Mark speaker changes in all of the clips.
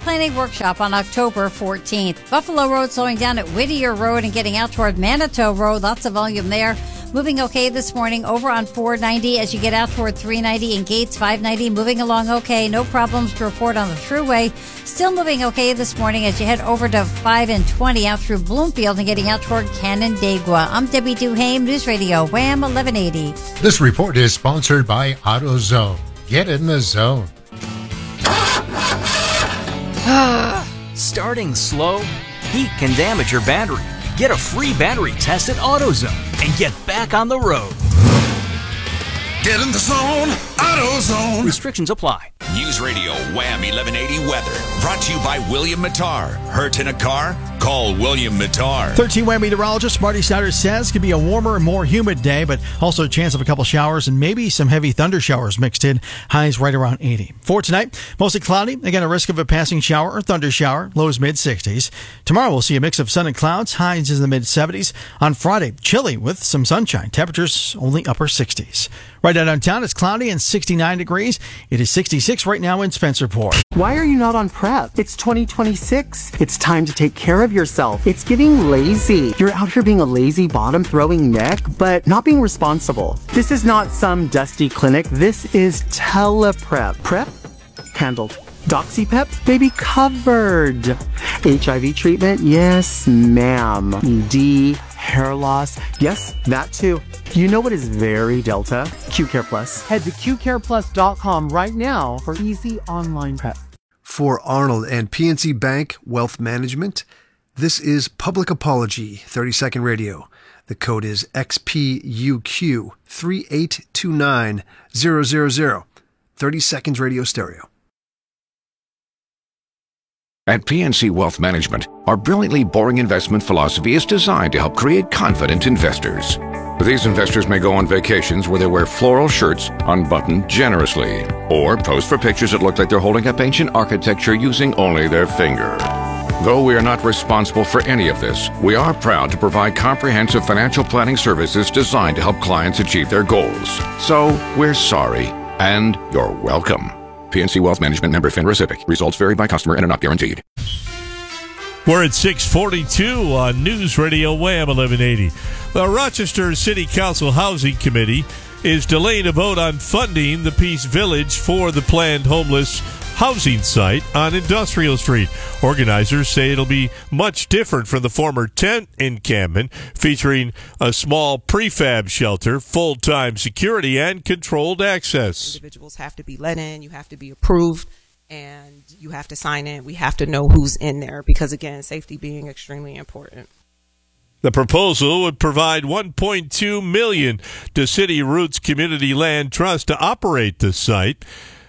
Speaker 1: planning workshop on October 14th. Buffalo Road slowing down at Whittier Road and getting out toward Manitou Road. Lots of volume there. Moving okay this morning over on 490 as you get out toward 390 and Gates 590. Moving along okay. No problems to report on the Thruway. Still moving okay this morning as you head over to 5 and 20 out through Bloomfield and getting out toward Canandaigua. I'm Debbie Duhame, News Radio, Wham 1180.
Speaker 2: This report is sponsored by AutoZone. Get in the zone.
Speaker 3: Starting slow? Heat can damage your battery. Get a free battery test at AutoZone and get back on the road.
Speaker 4: Get in the zone, AutoZone.
Speaker 3: Restrictions apply.
Speaker 4: News Radio Wham 1180 weather. Brought to you by William Mattar. Hurt in a car? Call William Mattar.
Speaker 5: 13 Wham meteorologist Marty Snyder says it could be a warmer and more humid day, but also a chance of a couple showers and maybe some heavy thunder showers mixed in. Highs right around 80. For tonight, mostly cloudy. Again, a risk of a passing shower or thunder shower. Lows mid-60s. Tomorrow, we'll see a mix of sun and clouds. Highs in the mid-70s. On Friday, chilly with some sunshine. Temperatures only upper 60s. Right now downtown, it's cloudy and 69 degrees. It is 66 right now in Spencerport.
Speaker 6: Why are you not on prep? It's 2026. It's time to take care of yourself. It's getting lazy. You're out here being a lazy bottom-throwing neck, but not being responsible. This is not some dusty clinic. This is teleprep. Prep? Handled. DoxyPep? Baby covered. HIV treatment? Yes, ma'am. ED, hair loss? Yes, that too. You know what is very Delta? QCare Plus. Head to QCarePlus.com right now for easy online prep.
Speaker 7: For Arnold and PNC Bank Wealth Management, this is Public Apology 30-second radio. The code is XPUQ 3829000. 30 seconds radio stereo.
Speaker 8: At PNC Wealth Management, our brilliantly boring investment philosophy is designed to help create confident investors. These investors may go on vacations where they wear floral shirts unbuttoned generously, or pose for pictures that look like they're holding up ancient architecture using only their finger. Though we are not responsible for any of this, we are proud to provide comprehensive financial planning services designed to help clients achieve their goals. So, we're sorry, and you're welcome. PNC Wealth Management, member FINRA SIPC. Results vary by customer and are not guaranteed.
Speaker 9: We're at 6:42 on News Radio Wham 1180. The Rochester City Council Housing Committee is delaying a vote on funding the Peace Village for the planned homeless housing site on Industrial Street. Organizers say it'll be much different from the former tent encampment, featuring a small prefab shelter, full-time security, and controlled access.
Speaker 10: Individuals have to be let in, you have to be approved, and you have to sign in. We have to know who's in there because, again, safety being extremely important.
Speaker 9: The proposal would provide $1.2 million to City Roots Community Land Trust to operate the site.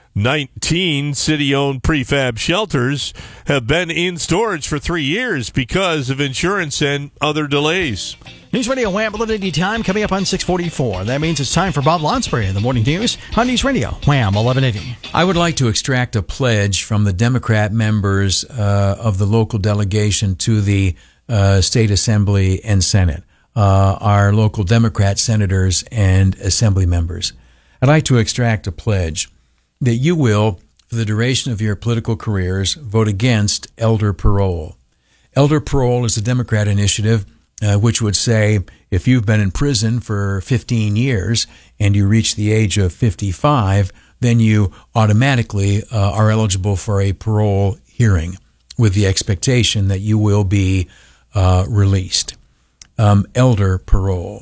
Speaker 9: 19 city-owned prefab shelters have been in storage for 3 years because of insurance and other delays.
Speaker 5: News Radio Wham 1180 time coming up on 6:44. That means it's time for Bob Lonsbury in the morning news on News Radio Wham 1180.
Speaker 11: I would like to extract a pledge from the Democrat members of the local delegation to the State Assembly and Senate, our local Democrat senators and Assembly members. I'd like to extract a pledge that you will, for the duration of your political careers, vote against elder parole. Elder parole is a Democrat initiative which would say if you've been in prison for 15 years and you reach the age of 55, then you automatically are eligible for a parole hearing with the expectation that you will be released. Elder parole.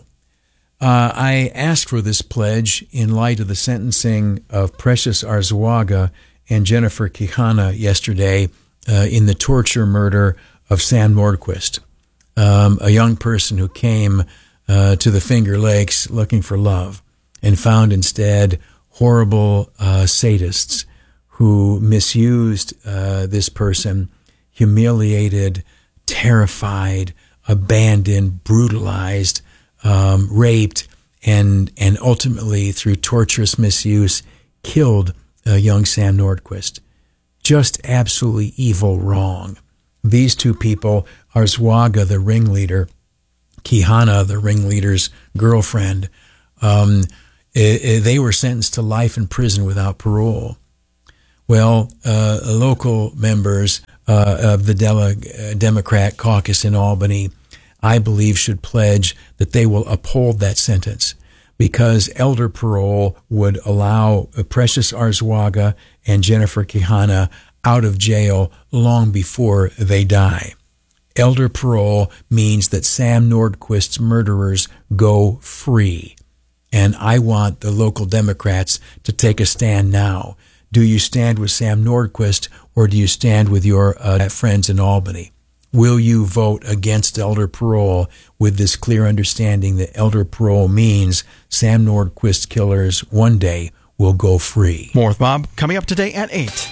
Speaker 11: I asked for this pledge in light of the sentencing of Precious Arzuaga and Jennifer Quijana yesterday in the torture murder of Sam Nordquist, a young person who came to the Finger Lakes looking for love and found instead horrible sadists who misused this person, humiliated, terrified, abandoned, brutalized, raped, and ultimately, through torturous misuse, killed young Sam Nordquist. Just absolutely evil wrong. These two people, Arzuaga, the ringleader, Quijana, the ringleader's girlfriend, they were sentenced to life in prison without parole. Well, local members of the Democrat caucus in Albany, I believe, should pledge that they will uphold that sentence, because elder parole would allow Precious Arzwaga and Jennifer Kihana out of jail long before they die. Elder parole means that Sam Nordquist's murderers go free. And I want the local Democrats to take a stand now. Do you stand with Sam Nordquist, or do you stand with your friends in Albany? Will you vote against elder parole with this clear understanding that elder parole means Sam Nordquist killers one day will go free?
Speaker 5: More with Bob coming up today at 8.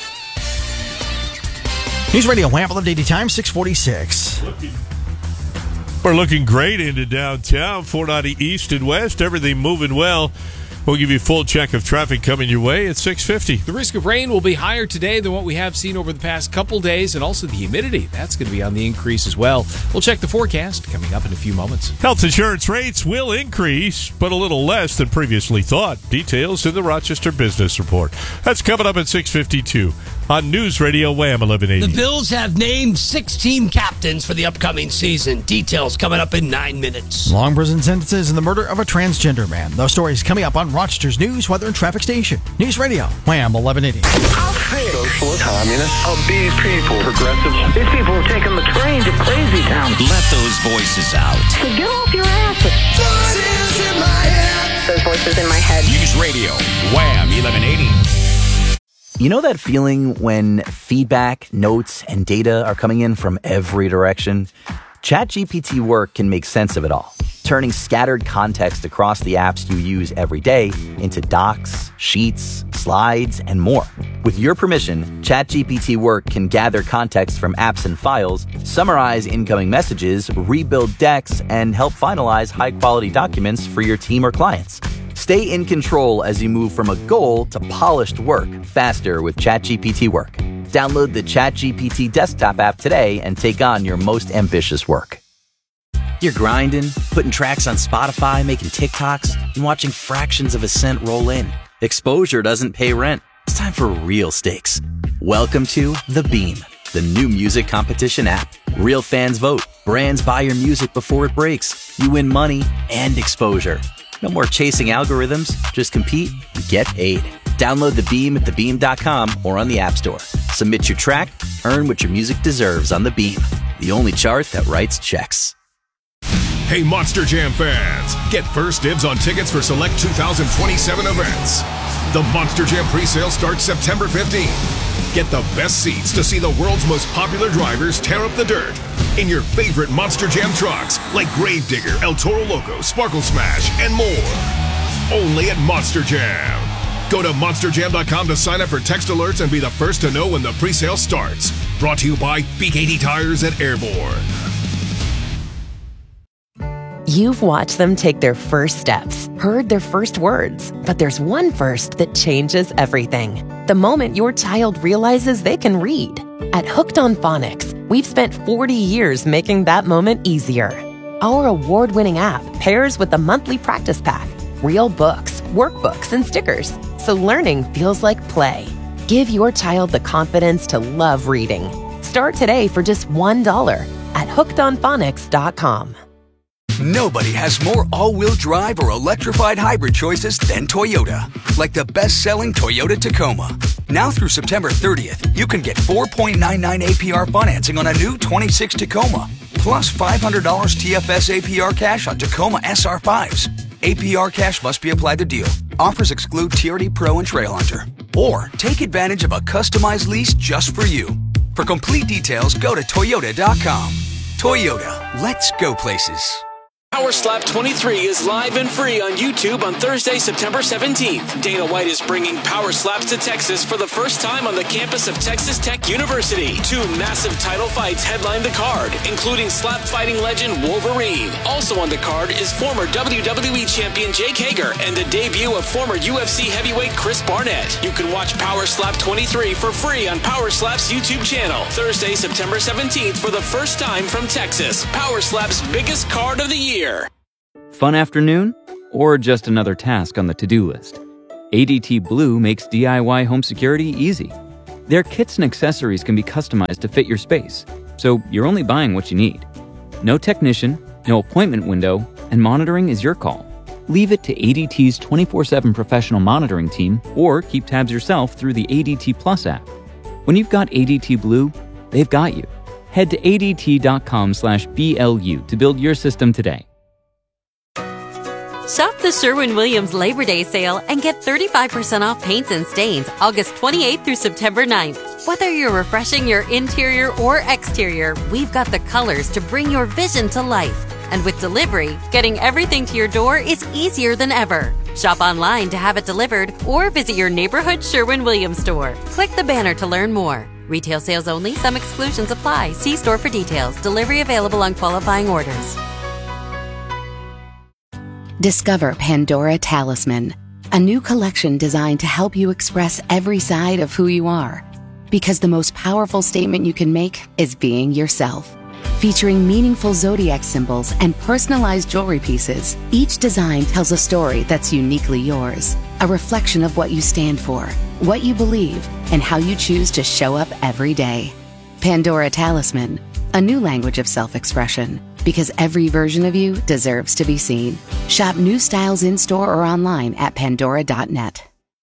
Speaker 5: News Radio Wham! 1180 time, 646.
Speaker 9: We're looking great into downtown, 490 east and west. Everything moving well. We'll give you a full check of traffic coming your way at 650.
Speaker 12: The risk of rain will be higher today than what we have seen over the past couple days, and also the humidity. That's going to be on the increase as well. We'll check the forecast coming up in a few moments.
Speaker 9: Health insurance rates will increase, but a little less than previously thought. Details in the Rochester Business Report. That's coming up at 6:52 on News Radio Wham! 1180.
Speaker 13: The Bills have named 6 team captains for the upcoming season. Details coming up in 9 minutes.
Speaker 5: Long prison sentences in the murder of a transgender man. Those stories coming up on Rochester's news, weather, and traffic station. News Radio Wham! 1180.
Speaker 14: Socialist, communist, of these people, progressives. These people have taken the train to Crazy Town.
Speaker 4: Let those voices out.
Speaker 14: So get off your asses. Voices in my head.
Speaker 15: Those voices in my head.
Speaker 4: News Radio Wham! 1180.
Speaker 16: You know that feeling when feedback, notes, and data are coming in from every direction? ChatGPT Work can make sense of it all, turning scattered context across the apps you use every day into docs, sheets, slides, and more. With your permission, ChatGPT Work can gather context from apps and files, summarize incoming messages, rebuild decks, and help finalize high-quality documents for your team or clients. Stay in control as you move from a goal to polished work faster with ChatGPT Work. Download the ChatGPT desktop app today and take on your most ambitious work. You're grinding, putting tracks on Spotify, making TikToks, and watching fractions of a cent roll in. Exposure doesn't pay rent. It's time for real stakes. Welcome to The Beam, the new music competition app. Real fans vote. Brands buy your music before it breaks. You win money and exposure. No more chasing algorithms. Just compete and get paid. Download The Beam at thebeam.com or on the App Store. Submit your track, earn what your music deserves on The Beam, the only chart that writes checks.
Speaker 17: Hey, Monster Jam fans, get first dibs on tickets for select 2027 events. The Monster Jam presale starts September 15th. Get the best seats to see the world's most popular drivers tear up the dirt in your favorite Monster Jam trucks like Gravedigger, El Toro Loco, Sparkle Smash, and more. Only at Monster Jam. Go to monsterjam.com to sign up for text alerts and be the first to know when the presale starts. Brought to you by BKD Tires at Airborne.
Speaker 18: You've watched them take their first steps, heard their first words, but there's one first that changes everything. The moment your child realizes they can read. At Hooked on Phonics, we've spent 40 years making that moment easier. Our award-winning app pairs with a monthly practice pack, real books, workbooks, and stickers, so learning feels like play. Give your child the confidence to love reading. Start today for just $1 at hookedonphonics.com.
Speaker 19: Nobody has more all-wheel drive or electrified hybrid choices than Toyota. Like the best-selling Toyota Tacoma. Now through September 30th, you can get 4.99 APR financing on a new 26 Tacoma, plus $500 TFS APR cash on Tacoma SR5s. APR cash must be applied to deal. Offers exclude TRD Pro and Trail Hunter. Or take advantage of a customized lease just for you. For complete details, go to Toyota.com. Toyota, let's go places.
Speaker 20: Power Slap 23 is live and free on YouTube on Thursday, September 17th. Dana White is bringing Power Slaps to Texas for the first time on the campus of Texas Tech University. 2 massive title fights headline the card, including slap fighting legend Wolverine. Also on the card is former WWE champion Jake Hager and the debut of former UFC heavyweight Chris Barnett. You can watch Power Slap 23 for free on Power Slap's YouTube channel. Thursday, September 17th for the first time from Texas. Power Slap's biggest card of the year.
Speaker 21: Fun afternoon, or just another task on the to-do list?
Speaker 15: ADT Blue makes DIY home security easy. Their kits and accessories can be customized to fit your space, so you're only buying what you need. No technician, no appointment window, and monitoring is your call. Leave it to ADT's 24/7 professional monitoring team or keep tabs yourself through the ADT Plus app. When you've got ADT Blue, they've got you. Head to ADT.com/BLU to build your system today.
Speaker 21: Shop the Sherwin-Williams Labor Day sale and get 35% off paints and stains August 28th through September 9th. Whether you're refreshing your interior or exterior, we've got the colors to bring your vision to life. And with delivery, getting everything to your door is easier than ever. Shop online to have it delivered or visit your neighborhood Sherwin-Williams store. Click the banner to learn more. Retail sales only. Some exclusions apply. See store for details. Delivery available on qualifying orders.
Speaker 22: Discover Pandora Talisman, a new collection designed to help you express every side of who you are. Because the most powerful statement you can make is being yourself. Featuring meaningful zodiac symbols and personalized jewelry pieces, each design tells a story that's uniquely yours. A reflection of what you stand for, what you believe, and how you choose to show up every day. Pandora Talisman, a new language of self-expression. Because every version of you deserves to be seen. Shop new styles in-store or online at pandora.net.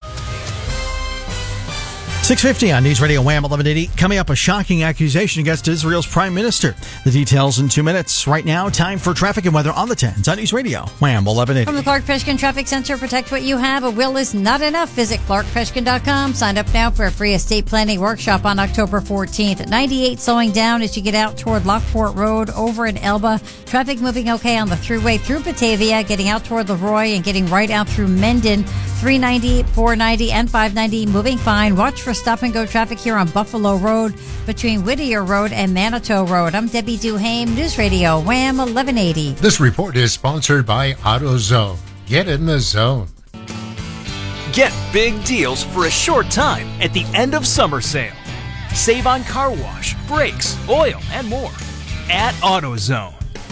Speaker 5: 6:50 on News Radio Wham 1180. Coming up, a shocking accusation against Israel's prime minister. The details in 2 minutes. Right now, time for traffic and weather on the 10s on News Radio Wham 1180.
Speaker 1: From the Clark Fishkin Traffic Center, protect what you have. A will is not enough. Visit clarkfishkin.com. Sign up now for a free estate planning workshop on October 14th. 98 slowing down as you get out toward Lockport Road over in Elba. Traffic moving okay on the thruway through Batavia, getting out toward Leroy and getting right out through Mendon. 390, 490, and 590 moving fine. Watch for stop-and-go traffic here on Buffalo Road between Whittier Road and Manitou Road. I'm Debbie Duhame, News Radio Wham 1180.
Speaker 2: This report is sponsored by AutoZone. Get in the zone.
Speaker 3: Get big deals for a short time at the end of summer sale. Save on car wash, brakes, oil, and more at AutoZone.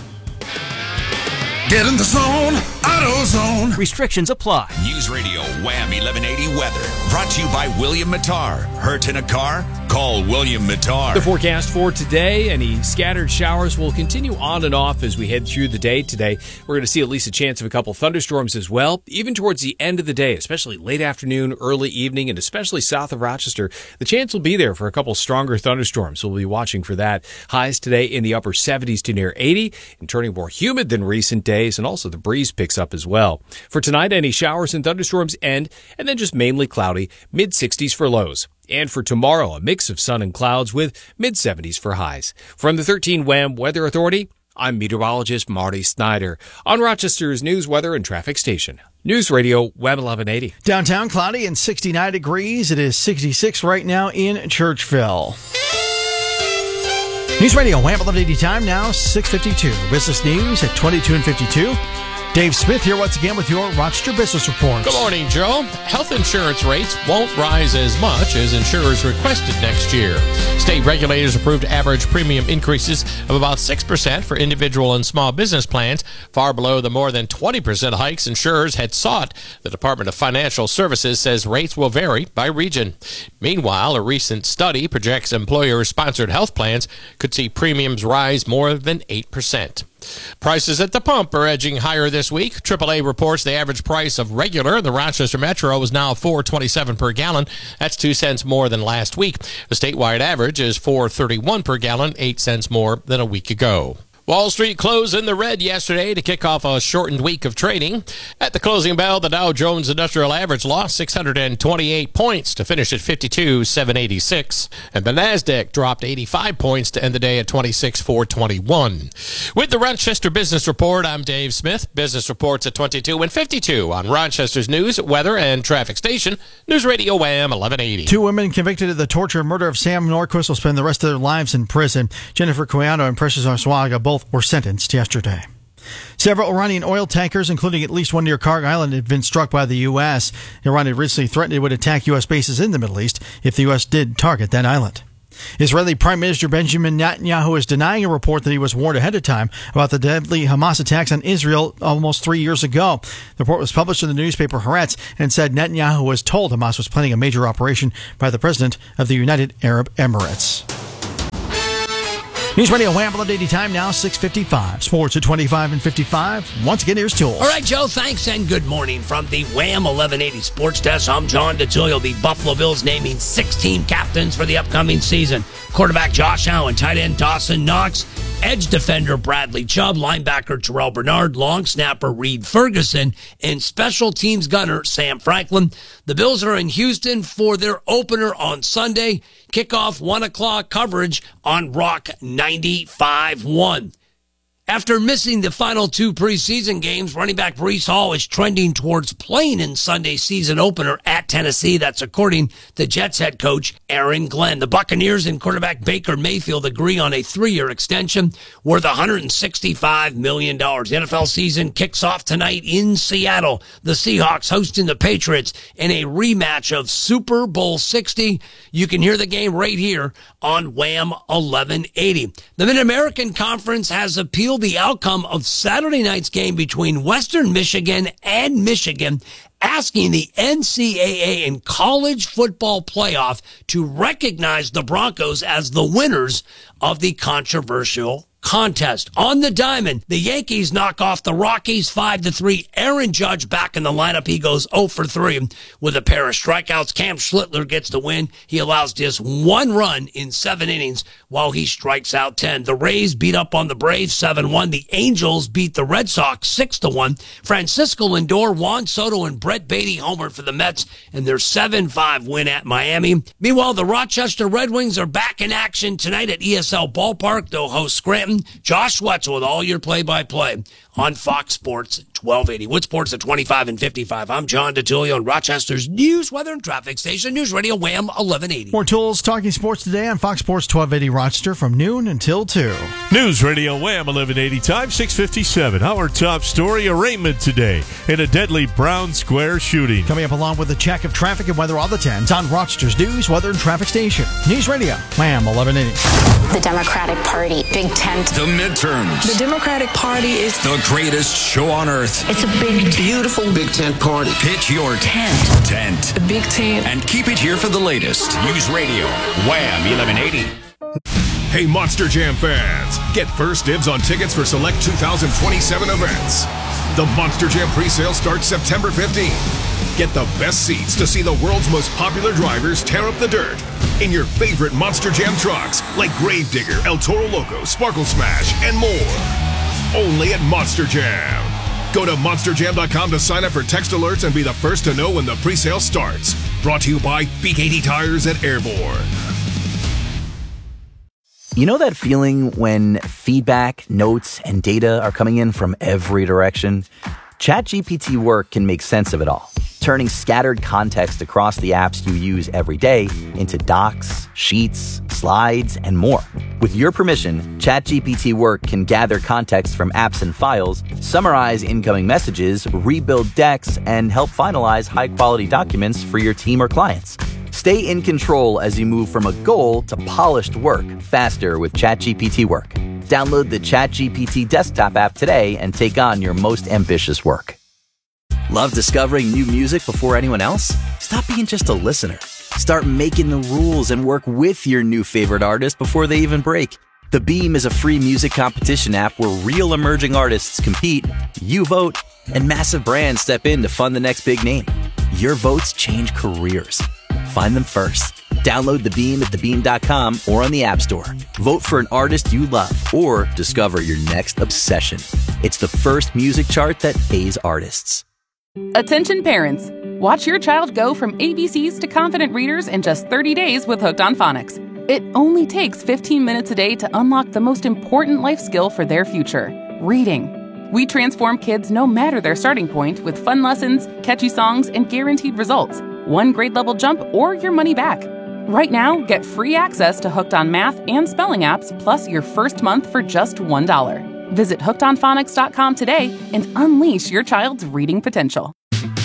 Speaker 4: Get in the zone, AutoZone.
Speaker 3: Restrictions apply.
Speaker 4: News Radio Wham 1180 weather. Brought to you by William Mattar. Hurt in a car? Call William Mattar.
Speaker 12: The forecast for today, any scattered showers will continue on and off as we head through the day today. We're going to see at least a chance of a couple thunderstorms as well, even towards the end of the day, especially late afternoon, early evening, and especially south of Rochester. The chance will be there for a couple stronger thunderstorms. We'll be watching for that. Highs today in the upper 70s to near 80 and turning more humid than recent days, and also the breeze picks up as well. For tonight, any showers and thunderstorms end, and then just mainly cloudy, mid-60s for lows. And for tomorrow, a mix of sun and clouds with mid-70s for highs. From the 13 Wham Weather Authority, I'm meteorologist Marty Snyder on Rochester's News, Weather, and Traffic Station. News Radio Wham 1180.
Speaker 5: Downtown cloudy and 69 degrees. It is 66 right now in Churchville. News Radio Wham 1180 time now, 6:52. Business news at 22 and 52. Dave Smith here once again with your Rochester Business Report.
Speaker 23: Good morning, Joe. Health insurance rates won't rise as much as insurers requested next year. State regulators approved average premium increases of about 6% for individual and small business plans, far below the more than 20% hikes insurers had sought. The Department of Financial Services says rates will vary by region. Meanwhile, a recent study projects employer-sponsored health plans could see premiums rise more than 8%. Prices at the pump are edging higher this week. AAA reports the average price of regular in the Rochester Metro is now $4.27 per gallon. That's 2 cents more than last week. The statewide average is $4.31 per gallon, 8 cents more than a week ago. Wall Street closed in the red yesterday to kick off a shortened week of trading. At the closing bell, the Dow Jones Industrial Average lost 628 points to finish at 52,786. And the NASDAQ dropped 85 points to end the day at 26,421. With the Rochester Business Report, I'm Dave Smith. Business reports at 22 and 52 on Rochester's News, Weather, and Traffic Station. News Radio Wham 1180.
Speaker 5: 2 women convicted of the torture and murder of Sam Norquist will spend the rest of their lives in prison. Jennifer Cuyano and Precious Oswaga both were sentenced yesterday. Several Iranian oil tankers, including at least one near Karg Island, have been struck by the U.S. Iran had recently threatened it would attack U.S. bases in the Middle East if the U.S. did target that island. Israeli Prime Minister Benjamin Netanyahu is denying a report that he was warned ahead of time about the deadly Hamas attacks on Israel almost 3 years ago. The report was published in the newspaper Haaretz and said Netanyahu was told Hamas was planning a major operation by the president of the United Arab Emirates. News Radio Wham! 1180 time now, 6:55. Sports at 25 and 55. Once again, here's Tools.
Speaker 13: All right, Joe, thanks and good morning. From the Wham! 1180 Sports Desk, I'm John DeTilio. The Buffalo Bills naming 6 team captains for the upcoming season. Quarterback Josh Allen, tight end Dawson Knox, edge defender Bradley Chubb, linebacker Terrell Bernard, long snapper Reed Ferguson, and special teams gunner Sam Franklin. The Bills are in Houston for their opener on Sunday. Kickoff 1 o'clock coverage on Rock 95.1. After missing the final 2 preseason games, running back Breece Hall is trending towards playing in Sunday's season opener at Tennessee. That's according to Jets head coach Aaron Glenn. The Buccaneers and quarterback Baker Mayfield agree on a 3-year extension worth $165 million. The NFL season kicks off tonight in Seattle. The Seahawks hosting the Patriots in a rematch of Super Bowl 60. You can hear the game right here on Wham! 1180. The Mid-American Conference has appealed the outcome of Saturday night's game between Western Michigan and Michigan, asking the NCAA and college football playoff to recognize the Broncos as the winners of the controversial contest. On the diamond, the Yankees knock off the Rockies 5-3. Aaron Judge back in the lineup. He goes 0 for 3 with a pair of strikeouts. Cam Schlittler gets the win. He allows just 1 run in 7 innings while he strikes out 10. The Rays beat up on the Braves 7-1. The Angels beat the Red Sox 6-1. Francisco Lindor, Juan Soto, and Brett Beatty homered for the Mets in their 7-5 win at Miami. Meanwhile, the Rochester Red Wings are back in action tonight at ESL Ballpark. They'll host Scranton. Josh Wetzel with all your play-by-play on Fox Sports 1280. Wood Sports at 25 and 55. I'm John DeTilio on Rochester's news, weather, and traffic station, News Radio Wham! 1180.
Speaker 5: More Tools talking sports today on Fox Sports 1280 Rochester from noon until 2.
Speaker 9: News Radio Wham! 1180 time, 6:57. Our top story, arraignment today in a deadly Brown Square shooting.
Speaker 5: Coming up along with a check of traffic and weather all the 10s on Rochester's news, weather, and traffic station. News Radio Wham! 1180.
Speaker 6: The Democratic Party, Big Tent.
Speaker 4: The midterms.
Speaker 6: The Democratic Party is
Speaker 4: The greatest show on earth.
Speaker 6: It's a big, beautiful Big Tent party.
Speaker 4: Pitch your tent.
Speaker 6: The Big Tent.
Speaker 4: And keep it here for the latest. News Radio Wham! 1180.
Speaker 17: Hey, Monster Jam fans, get first dibs on tickets for select 2027 events. The Monster Jam presale starts September 15th. Get the best seats to see the world's most popular drivers tear up the dirt in your favorite Monster Jam trucks like Gravedigger, El Toro Loco, Sparkle Smash, and more. Only at Monster Jam. Go to monsterjam.com to sign up for text alerts and be the first to know when the presale starts. Brought to you by BKT Tires at Airborne.
Speaker 16: You know that feeling when feedback, notes, and data are coming in from every direction? ChatGPT Work can make sense of it all, turning scattered context across the apps you use every day into docs, sheets, slides, and more. With your permission, ChatGPT Work can gather context from apps and files, summarize incoming messages, rebuild decks, and help finalize high-quality documents for your team or clients. Stay in control as you move from a goal to polished work faster with ChatGPT Work. Download the ChatGPT desktop app today and take on your most ambitious work. Love discovering new music before anyone else? Stop being just a listener. Start making the rules and work with your new favorite artist before they even break. The Beam is a free music competition app where real emerging artists compete, you vote, and massive brands step in to fund the next big name. Your votes change careers. Find them first. Download The Beam at thebeam.com or on the App Store. Vote for an artist you love or discover your next obsession. It's the first music chart that pays artists.
Speaker 7: Attention parents. Watch your child go from ABCs to confident readers in just 30 days with Hooked on Phonics. It only takes 15 minutes a day to unlock the most important life skill for their future, reading. We transform kids no matter their starting point with fun lessons, catchy songs, and guaranteed results. One grade level jump or your money back. Right now, get free access to Hooked on Math and Spelling apps, plus your first month for just $1. Visit hookedonphonics.com today and unleash your child's reading potential.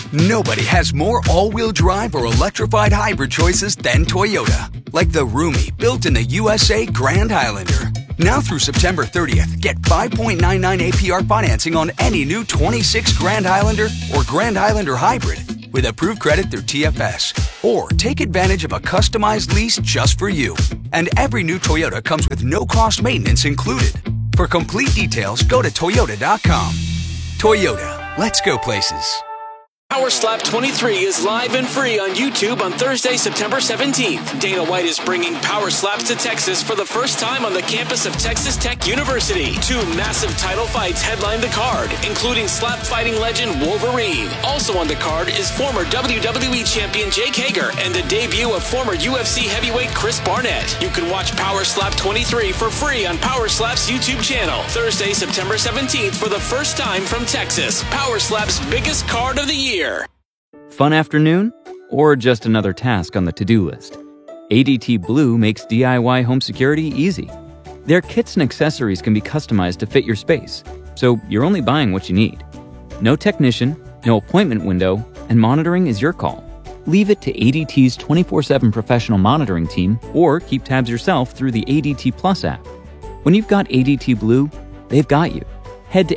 Speaker 19: Nobody has more all-wheel drive or electrified hybrid choices than Toyota. Like the roomy, built-in-the-USA Grand Highlander. Now through September 30th, get 5.99 APR financing on any new 26 Grand Highlander or Grand Highlander Hybrid with approved credit through TFS. Or take advantage of a customized lease just for you. And every new Toyota comes with no-cost maintenance included. For complete details, go to Toyota.com. Toyota, let's go places.
Speaker 20: Power Slap 23 is live and free on YouTube on Thursday, September 17th. Dana White is bringing Power Slaps to Texas for the first time on the campus of Texas Tech University. 2 massive title fights headline the card, including slap fighting legend Wolverine. Also on the card is former WWE champion Jake Hager and the debut of former UFC heavyweight Chris Barnett. You can watch Power Slap 23 for free on Power Slap's YouTube channel. Thursday, September 17th for the first time from Texas. Power Slap's biggest card of the year.
Speaker 15: Fun afternoon? Or just another task on the to-do list? ADT Blue makes DIY home security easy. Their kits and accessories can be customized to fit your space, so you're only buying what you need. No technician, no appointment window, and monitoring is your call. Leave it to ADT's 24/7 professional monitoring team, or keep tabs yourself through the ADT Plus app. When you've got ADT Blue, they've got you. Head to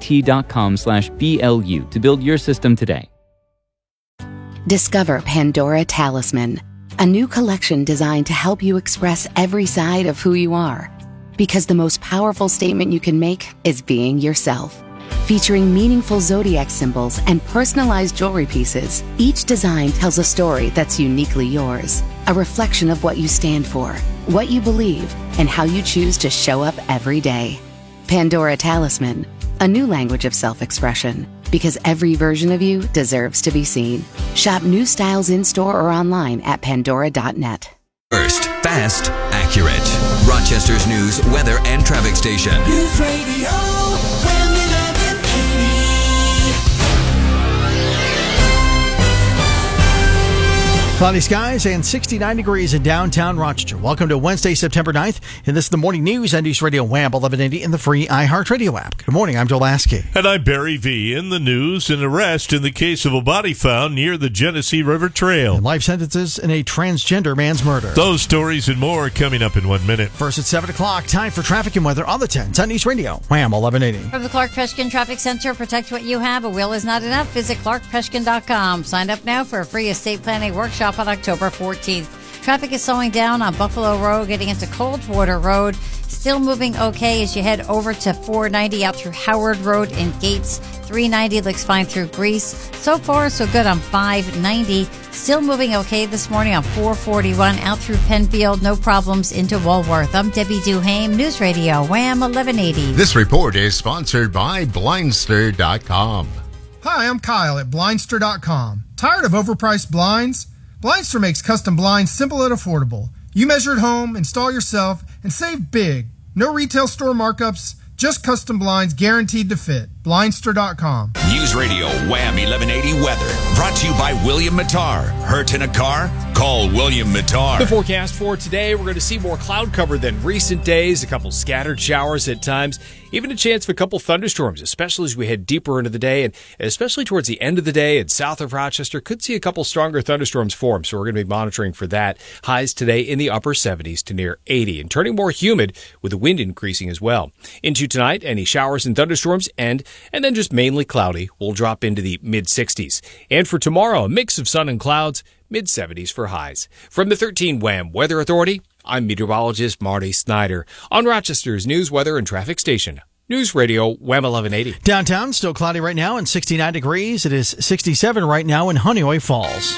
Speaker 15: ADT.com/BLU to build your system today.
Speaker 22: Discover Pandora Talisman, a new collection designed to help you express every side of who you are. Because the most powerful statement you can make is being yourself. Featuring meaningful zodiac symbols and personalized jewelry pieces, each design tells a story that's uniquely yours. A reflection of what you stand for, what you believe, and how you choose to show up every day. Pandora Talisman, a new language of self-expression. Because every version of you deserves to be seen. Shop new styles in-store or online at pandora.net.
Speaker 8: First, fast, accurate. Rochester's news, weather, and traffic station.
Speaker 10: News Radio WHAM 1180.
Speaker 5: Cloudy skies and 69 degrees in downtown Rochester. Welcome to Wednesday, September 9th, and this is the morning news on News Radio WHAM 1180 in the free iHeartRadio app. Good morning, I'm Joe Lasky.
Speaker 9: And I'm Barry V. In the news, an arrest in the case of a body found near the Genesee River Trail.
Speaker 5: And life sentences in a transgender man's murder.
Speaker 9: Those stories and more coming up in 1 minute.
Speaker 5: First at 7 o'clock, time for traffic and weather on the 10s on News Radio WHAM 1180.
Speaker 1: From the Clark Peshkin Traffic Center, protect what you have. A will is not enough. Visit clarkpeshkin.com. Sign up now for a free estate planning workshop on October 14th. Traffic is slowing down on Buffalo Road, getting into Coldwater Road. Still moving okay as you head over to 490 out through Howard Road and Gates. 390 looks fine through Greece. So far, so good on 590. Still moving okay this morning on 441 out through Penfield. No problems into Walworth. I'm Debbie Duhame, News Radio WHAM 1180.
Speaker 2: This report is sponsored by Blindster.com.
Speaker 11: Hi, I'm Kyle at Blindster.com. Tired of overpriced blinds? Blindster makes custom blinds simple and affordable. You measure at home, install yourself, and save big. No retail store markups, just custom blinds guaranteed to fit. Blindster.com.
Speaker 4: News Radio WHAM 1180 weather. Brought to you by William Mattar. Hurt in a car? Call William Mattar.
Speaker 12: The forecast for today, we're going to see more cloud cover than recent days, a couple scattered showers at times, even a chance of a couple thunderstorms, especially as we head deeper into the day, and especially towards the end of the day and south of Rochester, could see a couple stronger thunderstorms form, so we're going to be monitoring for that. Highs today in the upper 70s to near 80, and turning more humid with the wind increasing as well. Into tonight, any showers and thunderstorms end, and then just mainly cloudy. We'll drop into the mid-60s. And for tomorrow, a mix of sun and clouds, mid-70s for highs. From the 13 WHAM Weather Authority, I'm meteorologist Marty Snyder on Rochester's news, weather, and traffic station. News Radio WHAM 1180.
Speaker 5: Downtown, still cloudy right now and 69 degrees. It is 67 right now in Honeoye Falls.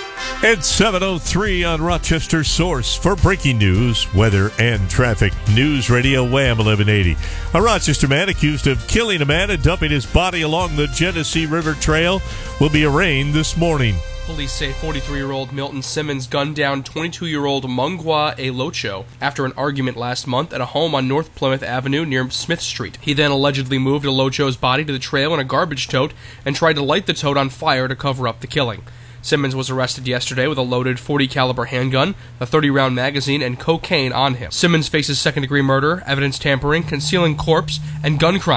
Speaker 9: It's 7:03 on Rochester's source for breaking news, weather, and traffic. News Radio WHAM 1180. A Rochester man accused of killing a man and dumping his body along the Genesee River Trail will be arraigned this morning.
Speaker 24: Police say 43-year-old Milton Simmons gunned down 22-year-old Mungwa Elocho after an argument last month at a home on North Plymouth Avenue near Smith Street. He then allegedly moved Elocho's body to the trail in a garbage tote and tried to light the tote on fire to cover up the killing. Simmons was arrested yesterday with a loaded .40 caliber handgun, a 30-round magazine, and cocaine on him. Simmons faces second-degree murder, evidence tampering, concealing corpse, and gun crimes.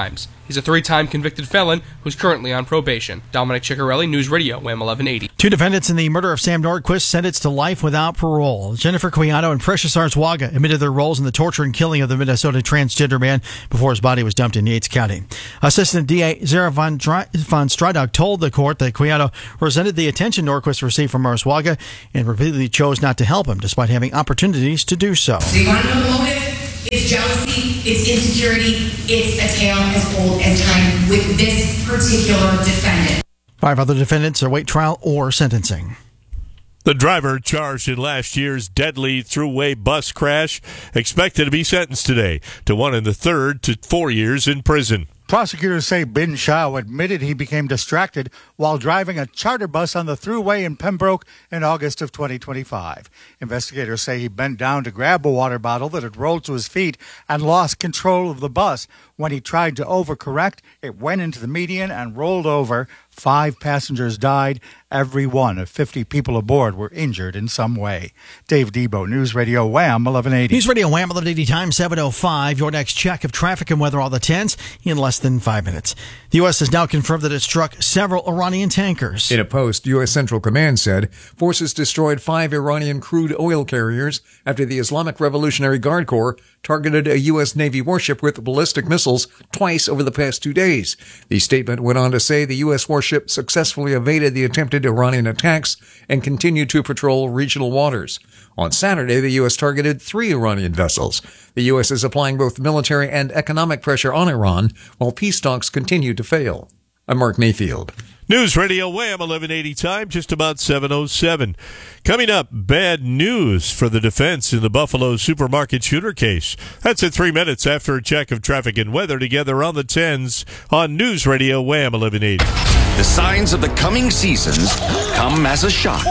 Speaker 24: He's a 3-time convicted felon who's currently on probation. Dominic Ciccarelli, News Radio, WHAM 1180.
Speaker 5: 2 defendants in the murder of Sam Nordquist sentenced to life without parole. Jennifer Quiato and Precious Arzwaga admitted their roles in the torture and killing of the Minnesota transgender man before his body was dumped in Yates County. Assistant DA Zara von Stradog told the court that Quiato resented the attention Nordquist received from Arzwaga and repeatedly chose not to help him despite having opportunities to do so.
Speaker 3: So you want to know the motive? It's jealousy, it's insecurity, it's a tale as old as time with this particular defendant.
Speaker 5: 5 other defendants await trial or sentencing.
Speaker 9: The driver charged in last year's deadly thruway bus crash expected to be sentenced today to 1 1/3 to 4 years in prison.
Speaker 14: Prosecutors say Bin Shao admitted he became distracted while driving a charter bus on the thruway in Pembroke in August of 2025. Investigators say he bent down to grab a water bottle that had rolled to his feet and lost control of the bus. When he tried to overcorrect, it went into the median and rolled over. 5 passengers died. Every one of 50 people aboard were injured in some way. Dave Debo, News Radio Wham 1180.
Speaker 5: News Radio Wham 1180, time 7:05. Your next check of traffic and weather, all the 10s, in less than 5 minutes. The U.S. has now confirmed that it struck several Iranian tankers.
Speaker 18: In a post, U.S. Central Command said forces destroyed 5 Iranian crude oil carriers after the Islamic Revolutionary Guard Corps targeted a U.S. Navy warship with ballistic missiles twice over the past 2 days. The statement went on to say the U.S. warship successfully evaded the attempted Iranian attacks and continued to patrol regional waters. On Saturday, the U.S. targeted 3 Iranian vessels. The U.S. is applying both military and economic pressure on Iran, while peace talks continue to fail. I'm Mark Mayfield.
Speaker 9: News Radio Wham 1180 time, just about 7:07. Coming up, bad news for the defense in the Buffalo supermarket shooter case. That's at 3 minutes after a check of traffic and weather together on the 10s on News Radio Wham 1180.
Speaker 4: The signs of the coming seasons come as a shock.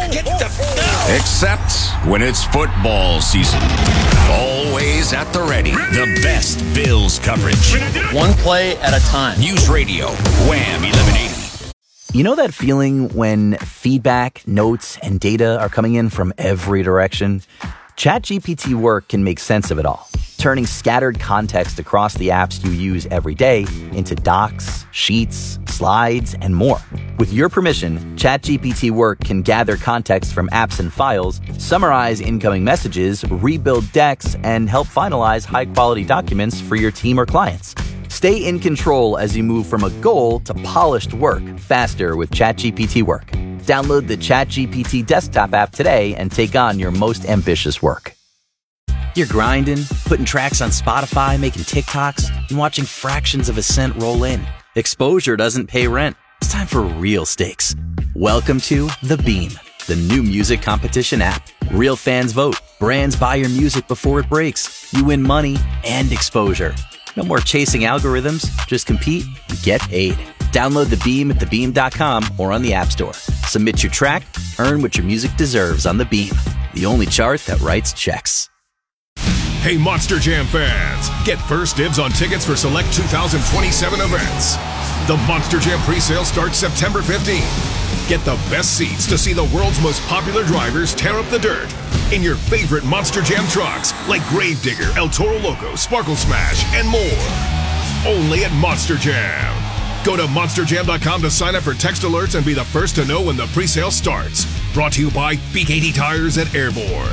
Speaker 4: Except when it's football season. Always at the ready. The best Bills coverage.
Speaker 21: One play at a time.
Speaker 4: News Radio Wham 1180.
Speaker 16: You know that feeling when feedback, notes, and data are coming in from every direction? ChatGPT Work can make sense of it all, turning scattered context across the apps you use every day into docs, sheets, slides, and more. With your permission, ChatGPT Work can gather context from apps and files, summarize incoming messages, rebuild decks, and help finalize high-quality documents for your team or clients. Stay in control as you move from a goal to polished work faster with ChatGPT Work. Download the ChatGPT desktop app today and take on your most ambitious work. You're grinding, putting tracks on Spotify, making TikToks, and watching fractions of a cent roll in. Exposure doesn't pay rent. It's time for real stakes. Welcome to The Beam, the new music competition app. Real fans vote. Brands buy your music before it breaks. You win money and exposure. No more chasing algorithms. Just compete and get paid. Download The Beam at thebeam.com or on the App Store. Submit your track, earn what your music deserves on The Beam, the only chart that writes checks.
Speaker 17: Hey, Monster Jam fans! Get first dibs on tickets for select 2027 events. The Monster Jam presale starts September 15th. Get the best seats to see the world's most popular drivers tear up the dirt in your favorite Monster Jam trucks like Gravedigger, El Toro Loco, Sparkle Smash, and more. Only at Monster Jam. Go to monsterjam.com to sign up for text alerts and be the first to know when the presale starts. Brought to you by Peak 80 Tires at Airborne.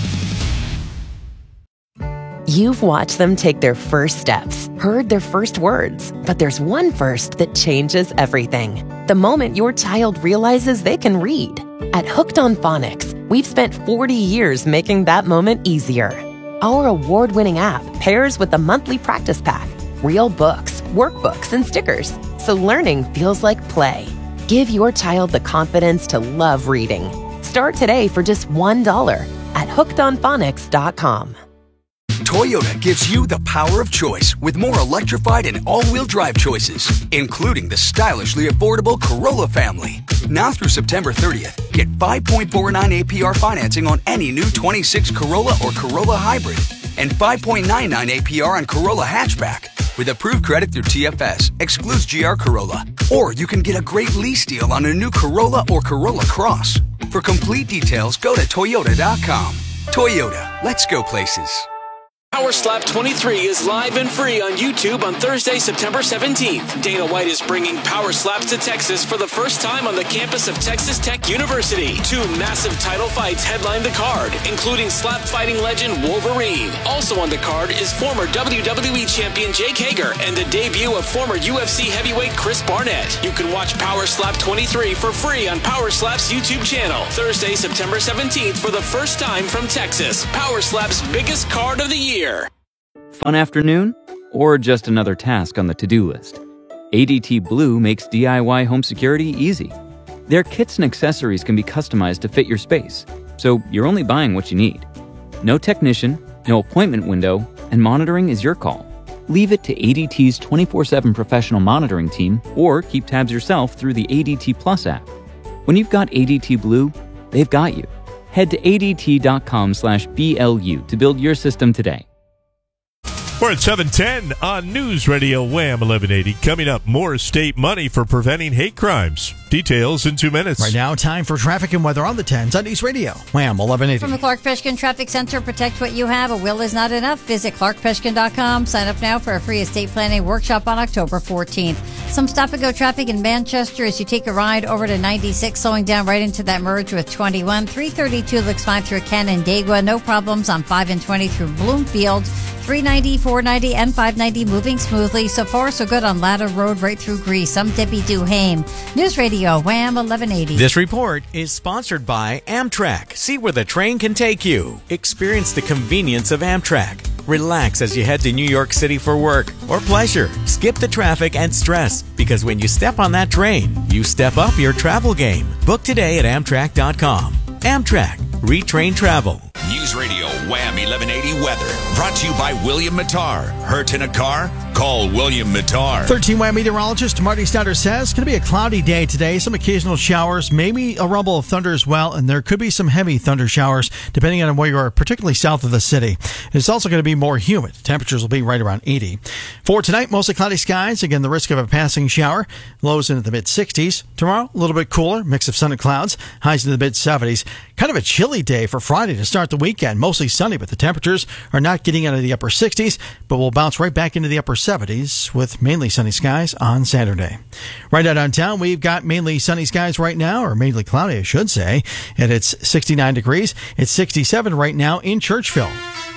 Speaker 25: You've watched them take their first steps, heard their first words, but there's one first that changes everything. The moment your child realizes they can read. At Hooked on Phonics, we've spent 40 years making that moment easier. Our award-winning app pairs with a monthly practice pack, real books, workbooks, and stickers, so learning feels like play. Give your child the confidence to love reading. Start today for just $1 at hookedonphonics.com.
Speaker 19: Toyota gives you the power of choice with more electrified and all-wheel drive choices, including the stylishly affordable Corolla family. Now through September 30th, get 5.49 APR financing on any new 26 Corolla or Corolla Hybrid and 5.99 APR on Corolla Hatchback. With approved credit through TFS, excludes GR Corolla. Or you can get a great lease deal on a new Corolla or Corolla Cross. For complete details, go to Toyota.com. Toyota, let's go places.
Speaker 6: Power Slap 23 is live and free on YouTube on Thursday, September 17th. Dana White is bringing Power Slaps to Texas for the first time on the campus of Texas Tech University. 2 massive title fights headline the card, including slap fighting legend Wolverine. Also on the card is former WWE champion Jake Hager and the debut of former UFC heavyweight Chris Barnett. You can watch Power Slap 23 for free on Power Slap's YouTube channel. Thursday, September 17th for the first time from Texas. Power Slap's biggest card of the year.
Speaker 15: Fun afternoon? Or just another task on the to-do list? ADT Blue makes DIY home security easy. Their kits and accessories can be customized to fit your space, so you're only buying what you need. No technician, no appointment window, and monitoring is your call. Leave it to ADT's 24/7 professional monitoring team, or keep tabs yourself through the ADT Plus app. When you've got ADT Blue, they've got you. Head to ADT.com/BLU to build your system today.
Speaker 9: We're at 7:10 on News Radio Wham 1180. Coming up, more state money for preventing hate crimes. Details in 2 minutes.
Speaker 5: Right now, time for traffic and weather on the 10s on News Radio Wham 1180.
Speaker 1: From the Clark Peshkin Traffic Center, protect what you have. A will is not enough. Visit clarkpeshkin.com. Sign up now for a free estate planning workshop on October 14th. Some stop-and-go traffic in Manchester as you take a ride over to 96, slowing down right into that merge with 21. 332 looks fine through Canandaigua. No problems on 5 and 20 through Bloomfield. 390, 490, and 590 moving smoothly. So far, so good on Ladder Road right through Greece. I'm Debbie Duhame. News Radio, Wham 1180.
Speaker 7: This report is sponsored by Amtrak. See where the train can take you. Experience the convenience of Amtrak. Relax as you head to New York City for work or pleasure. Skip the traffic and stress, because when you step on that train, you step up your travel game. Book today at Amtrak.com. Amtrak. Retrain travel.
Speaker 4: News Radio Wham 1180 weather. Brought to you by William Mattar. Hurt in a car? Call William Mattar.
Speaker 5: 13 Wham meteorologist Marty Snyder says it's going to be a cloudy day today. Some occasional showers, maybe a rumble of thunder as well, and there could be some heavy thunder showers depending on where you are, particularly south of the city. It's also going to be more humid. Temperatures will be right around 80. For tonight, mostly cloudy skies. Again, the risk of a passing shower. Lows into the mid-60s. Tomorrow, a little bit cooler, mix of sun and clouds. Highs into the mid-70s. Kind of a chilly day for Friday to start the weekend. Mostly sunny, but the temperatures are not getting out of the upper 60s, but we'll bounce right back into the upper 70s with mainly sunny skies on Saturday. Right now downtown, we've got mainly sunny skies right now, or mainly cloudy, I should say, and it's 69 degrees. It's 67 right now in Churchville.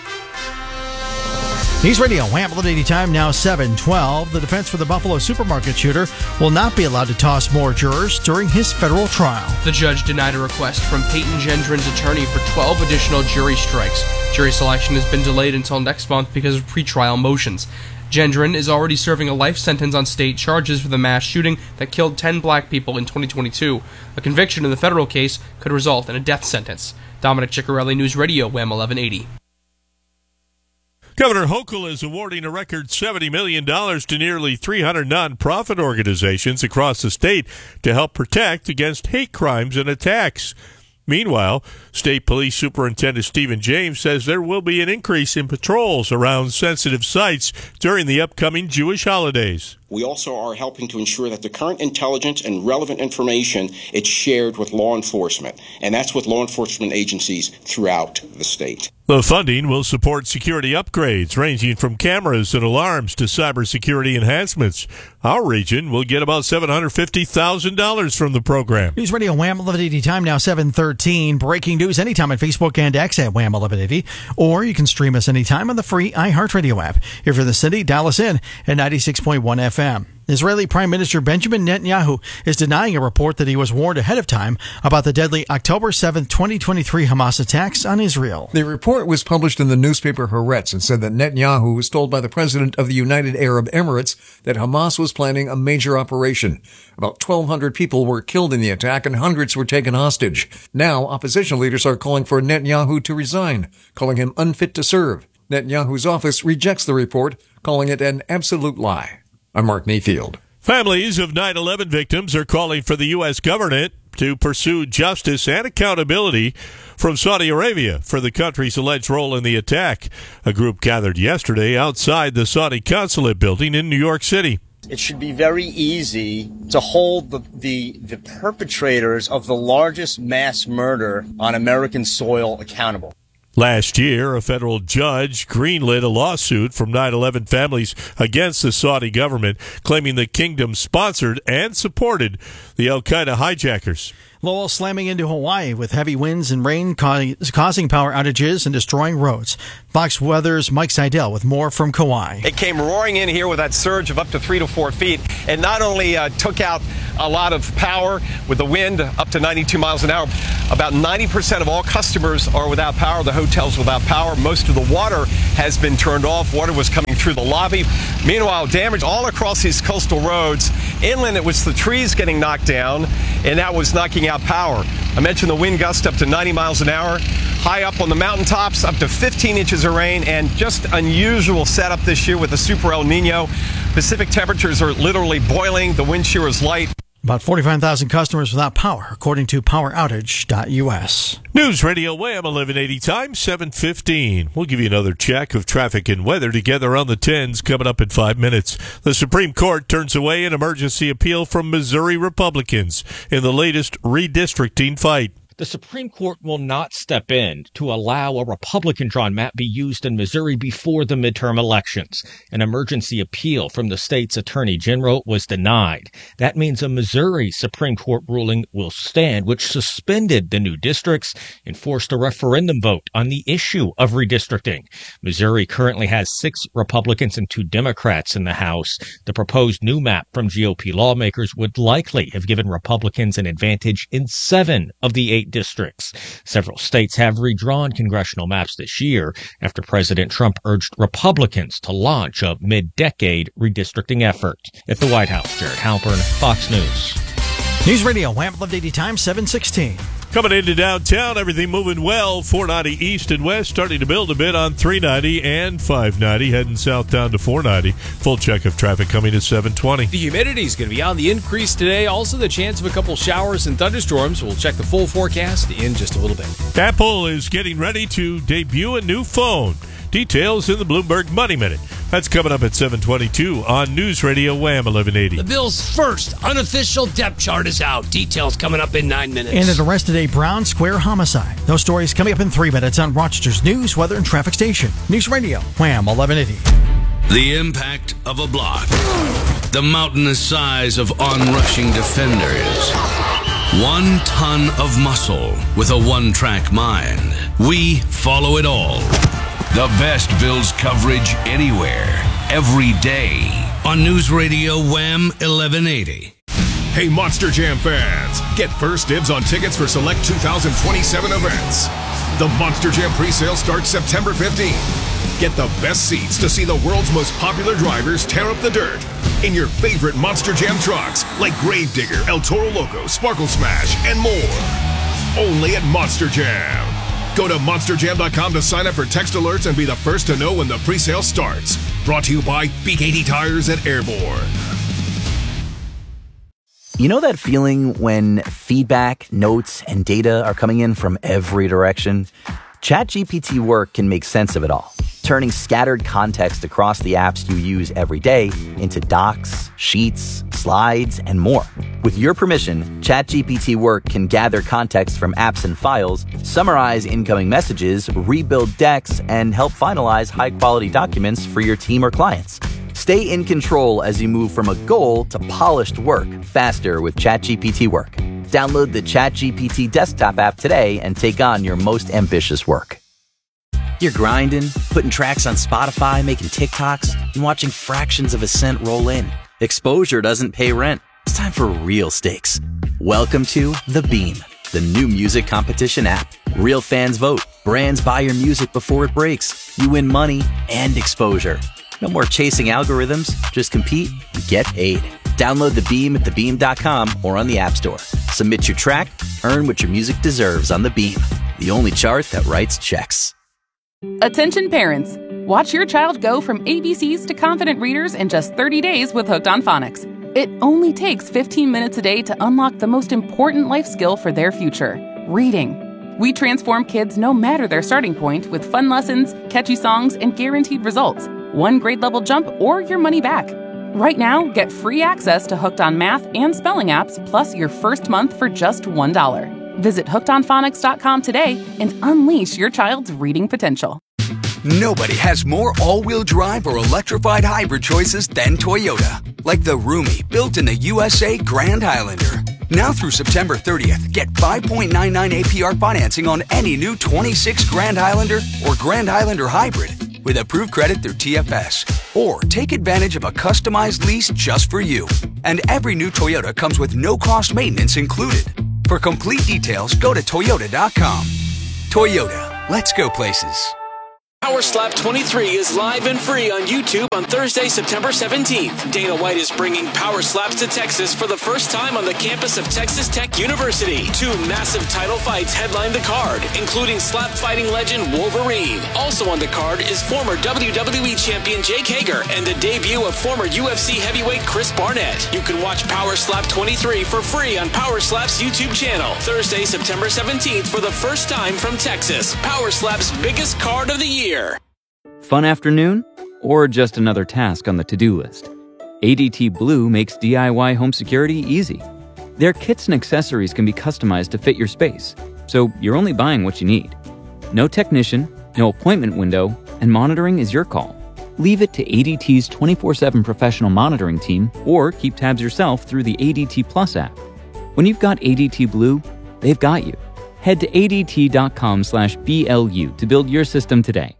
Speaker 5: News Radio, Wham 1180 time, now 7:12. The defense for the Buffalo supermarket shooter will not be allowed to toss more jurors during his federal trial.
Speaker 24: The judge denied a request from Peyton Gendron's attorney for 12 additional jury strikes. Jury selection has been delayed until next month because of pretrial motions. Gendron is already serving a life sentence on state charges for the mass shooting that killed 10 black people in 2022. A conviction in the federal case could result in a death sentence. Dominic Ciccarelli, News Radio, Wham 1180.
Speaker 9: Governor Hochul is awarding a record $70 million to nearly 300 nonprofit organizations across the state to help protect against hate crimes and attacks. Meanwhile, State Police Superintendent Stephen James says there will be an increase in patrols around sensitive sites during the upcoming Jewish holidays.
Speaker 13: We also are helping to ensure that the current intelligence and relevant information is shared with law enforcement, and that's with law enforcement agencies throughout the state.
Speaker 9: The funding will support security upgrades ranging from cameras and alarms to cybersecurity enhancements. Our region will get about $750,000 from the program.
Speaker 5: News Radio Wham 1180 time now 7:13. Breaking news anytime on Facebook and X at Wham 1180, or you can stream us anytime on the free iHeartRadio app. If you're in the city, dial us in at 96.1 FM. Israeli Prime Minister Benjamin Netanyahu is denying a report that he was warned ahead of time about the deadly October 7, 2023 Hamas attacks on Israel.
Speaker 18: The report was published in the newspaper Haaretz and said that Netanyahu was told by the president of the United Arab Emirates that Hamas was planning a major operation. About 1,200 people were killed in the attack and hundreds were taken hostage. Now, opposition leaders are calling for Netanyahu to resign, calling him unfit to serve. Netanyahu's office rejects the report, calling it an absolute lie. I'm Mark Mayfield.
Speaker 9: Families of 9/11 victims are calling for the U.S. government to pursue justice and accountability from Saudi Arabia for the country's alleged role in the attack. A group gathered yesterday outside the Saudi consulate building in New York City.
Speaker 20: It should be very easy to hold the perpetrators of the largest mass murder on American soil accountable.
Speaker 9: Last year, a federal judge greenlit a lawsuit from 9/11 families against the Saudi government, claiming the kingdom sponsored and supported the Al-Qaeda hijackers.
Speaker 5: Lowell slamming into Hawaii with heavy winds and rain causing power outages and destroying roads. Fox Weather's Mike Seidel with more from Kauai.
Speaker 2: It came roaring in here with that surge of up to 3 to 4 feet and not only took out a lot of power with the wind up to 92 miles an hour. About 90% of all customers are without power. The hotel's without power. Most of the water has been turned off. Water was coming through the lobby. Meanwhile, damage all across these coastal roads. Inland, it was the trees getting knocked down, and that was knocking out power. I mentioned the wind gust up to 90 miles an hour. High up on the mountaintops, up to 15 inches of rain, and just unusual setup this year with the Super El Nino. Pacific temperatures are literally boiling. The wind shear is light.
Speaker 5: About 45,000 customers without power, according to poweroutage.us.
Speaker 9: News Radio Wham 1180 time, 7:15. We'll give you another check of traffic and weather together on the 10s coming up in 5 minutes. The Supreme Court turns away an emergency appeal from Missouri Republicans in the latest redistricting fight.
Speaker 8: The Supreme Court will not step in to allow a Republican-drawn map be used in Missouri before the midterm elections. An emergency appeal from the state's attorney general was denied. That means a Missouri Supreme Court ruling will stand, which suspended the new districts and forced a referendum vote on the issue of redistricting. Missouri currently has 6 Republicans and 2 Democrats in the House. The proposed new map from GOP lawmakers would likely have given Republicans an advantage in 7 of the 8 districts. Several states have redrawn congressional maps this year after President Trump urged Republicans to launch a mid-decade redistricting effort. At the White House, Jared Halpern, Fox News.
Speaker 5: News Radio, Wham 1180 time, 7:16.
Speaker 9: Coming into downtown, everything moving well. 490 east and west, starting to build a bit on 390 and 590, heading south down to 490. Full check of traffic coming at 720.
Speaker 12: The humidity is going to be on the increase today. Also, the chance of a couple showers and thunderstorms. We'll check the full forecast in just a little bit.
Speaker 9: Apple is getting ready to debut a new phone. Details in the Bloomberg Money Minute. That's coming up at 7:22 on News Radio Wham 1180.
Speaker 10: The Bills' first unofficial depth chart is out. Details coming up in 9 minutes.
Speaker 5: And an arrested a Brown Square homicide. Those stories coming up in 3 minutes on Rochester's News, Weather, and Traffic Station. News Radio Wham 1180.
Speaker 22: The impact of a block. The mountainous size of onrushing defenders. 1 ton of muscle with a one-track mind. We follow it all. The best Bills coverage anywhere, every day. On News Radio Wham 1180.
Speaker 17: Hey, Monster Jam fans, get first dibs on tickets for select 2027 events. The Monster Jam presale starts September 15th. Get the best seats to see the world's most popular drivers tear up the dirt in your favorite Monster Jam trucks like Gravedigger, El Toro Loco, Sparkle Smash, and more. Only at Monster Jam. Go to monsterjam.com to sign up for text alerts and be the first to know when the presale starts. Brought to you by BKT Tires at Airborne.
Speaker 16: You know that feeling when feedback, notes, and data are coming in from every direction? ChatGPT Work can make sense of it all, turning scattered context across the apps you use every day into docs, sheets, slides, and more. With your permission, ChatGPT Work can gather context from apps and files, summarize incoming messages, rebuild decks, and help finalize high-quality documents for your team or clients. Stay in control as you move from a goal to polished work faster with ChatGPT Work. Download the ChatGPT desktop app today and take on your most ambitious work. You're grinding, putting tracks on Spotify, making TikToks, and watching fractions of a cent roll in. Exposure doesn't pay rent. It's time for real stakes. Welcome to The Beam, the new music competition app. Real fans vote. Brands buy your music before it breaks. You win money and exposure. No more chasing algorithms. Just compete and get paid. Download The Beam at thebeam.com or on the App Store. Submit your track, earn what your music deserves on The Beam, the only chart that writes checks.
Speaker 23: Attention parents. Watch your child go from ABCs to confident readers in just 30 days with Hooked on Phonics. It only takes 15 minutes a day to unlock the most important life skill for their future, reading. We transform kids no matter their starting point with fun lessons, catchy songs, and guaranteed results. 1 grade level jump or your money back. Right now, get free access to Hooked on Math and Spelling apps plus your first month for just $1. Visit hookedonphonics.com today and unleash your child's reading potential.
Speaker 19: Nobody has more all-wheel drive or electrified hybrid choices than Toyota. Like the roomy, built-in-the USA Grand Highlander. Now through September 30th, get 5.99 APR financing on any new 26 Grand Highlander or Grand Highlander Hybrid with approved credit through TFS. Or take advantage of a customized lease just for you. And every new Toyota comes with no-cost maintenance included. For complete details, go to Toyota.com. Toyota, let's go places.
Speaker 6: Power Slap 23 is live and free on YouTube on Thursday, September 17th. Dana White is bringing Power Slaps to Texas for the first time on the campus of Texas Tech University. 2 massive title fights headline the card, including slap fighting legend Wolverine. Also on the card is former WWE champion Jake Hager and the debut of former UFC heavyweight Chris Barnett. You can watch Power Slap 23 for free on Power Slap's YouTube channel. Thursday, September 17th for the first time from Texas. Power Slap's biggest card of the year.
Speaker 15: Fun afternoon? Or just another task on the to-do list? ADT Blue makes DIY home security easy. Their kits and accessories can be customized to fit your space, so you're only buying what you need. No technician, no appointment window, and monitoring is your call. Leave it to ADT's 24/7 professional monitoring team or keep tabs yourself through the ADT Plus app. When you've got ADT Blue, they've got you. Head to ADT.com/BLU to build your system today.